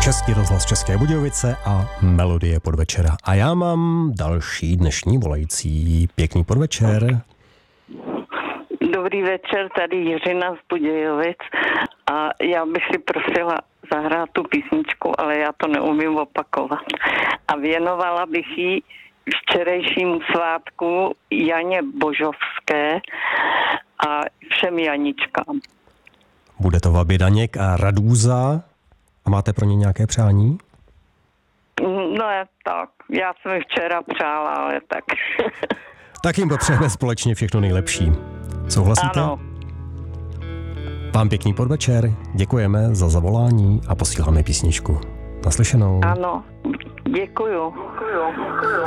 Český rozhlas České Budějovice a Melodie podvečera. A já mám další dnešní volající. Pěkný podvečer. Dobrý večer, tady Jiřina z Budějovic a já bych si prosila zahrát tu písničku, ale já to neumím opakovat. A věnovala bych ji včerejšímu svátku Janě Božovské a všem Janičkám. Bude to Vaby Daněk a Radúza. A máte pro ně nějaké přání? No tak, já jsem včera přála, ale tak. Tak jim popřejeme společně všechno nejlepší. Souhlasíte? Ano. Vám pěkný podvečer, děkujeme za zavolání a posíláme písničku. Naslyšenou. Ano, děkuju.